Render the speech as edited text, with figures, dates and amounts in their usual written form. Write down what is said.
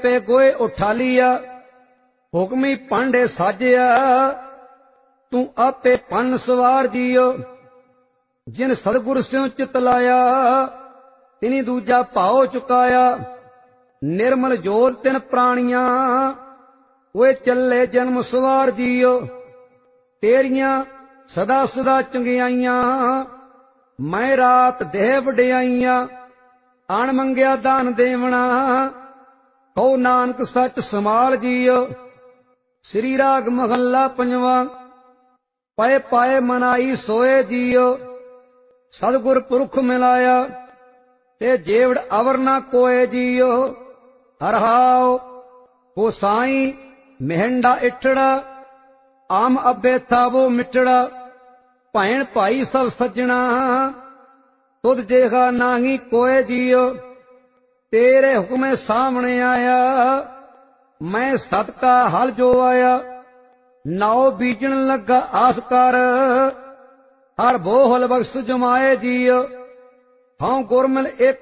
आपे गोए उठा लिया, हुक्मी पांडे साजिया, तू आपे पन सवार जियो। जिन सतगुर स्यों चित लाया, तिनी दूजा भाव चुकाया। निर्मल जोत तिन प्राणियां, वे चले जन्म सवार जियो। तेरियां सदा सदा चंगियाइयां, मैं रात देह वडियाइयां। अण मंगिया दान देवना, कहो नानक सच समाल जियो। श्री राग महला पंजवा। पाए पाए मनाई सोए जियो, सतगुर पुरख मिलाया, ते जेवड़ अवर ना कोए जियो। हर हाओ गोसाई मेहंडा इठड़ा, आम अबे था वो मिटड़ा। भैन भाई सब सज्जणा, तुद जेहा नाही कोए जियो। तेरे हुक्मे सामने आया, मैं सदका हल जो आया। नाओ बीजन लगा आस कर, हर बोहल बख्श जमाए जियो। हाँ गुरमिल एक